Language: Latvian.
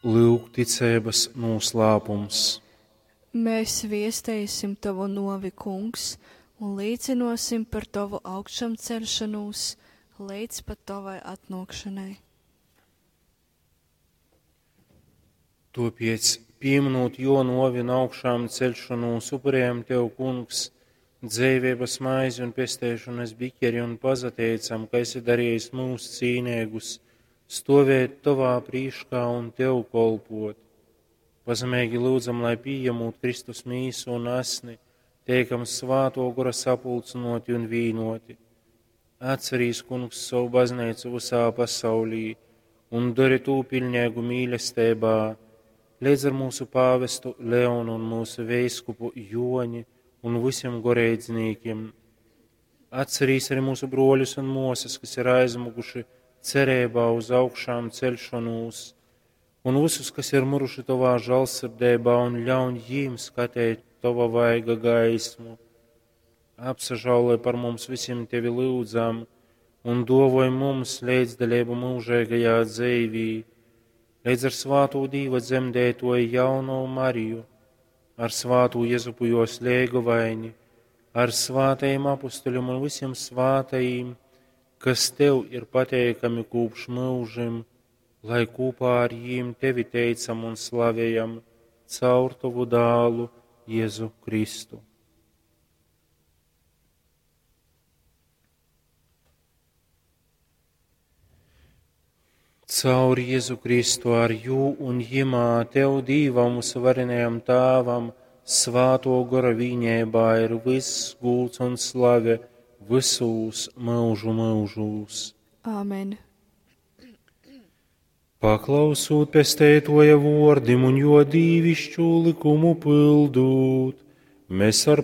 Lūk, ticības noslēpums. Mēs viestēsim tavu novi, kungs, un līdzinosim par tavu augšām celšanos līdz pat tavai atnākšanai. Tāpēc, pieminot Jonovi un augšām celšanos upuriem tev, kungs, dzīvības maizi un pestēšanas bikeri un pazateicam, ka esi darījis mūs cīnīgus, stovēt tavā prīškā un tev kolpot. Pazemīgi lūdzam, lai pieņemot Kristus mīsu un asni, teikam svāto, kura sapulcinoti un vīnoti. Atcerīs, kungs, savu baznīcu visā pasaulī un dari tū pilnīgu mīlestībā, līdz ar mūsu pāvestu Leonu un mūsu veiskupu Joni un visiem goreidzniekiem. Atcerīs arī mūsu broļus un mosas, kas ir aizmuguši cerībā uz augšām celšanos, un visus, kas ir muruši tavā žēlsirdībā, un ļauj jīm skatīt tava vaiga gaismu. Apsažāloj par mums visiem tevi lūdzam, un dovoj mums līdzdalību mūžīgajā dzīvī, līdz ar svāto Dīva dzemdētoju jauno Mariju, ar svāto Jezupu jos lēgu vaini, ar svātajiem apustuļiem un visiem svātajiem, kas tev ir pateikami kopš mūžim, lai kopā ar jīm tevi teicam un slavējam caur tavu dālu Jēzu Kristu. Caur Jēzu Kristu ar jū un jimā tev Dīvam svarenajam tāvam, svāto gara viņēbā ir viss gults un slave visus mūžu mūžūs. Āmen. Paklausūt pestētoja vordim un jo dīvišķu likumu pildūt, mēs ar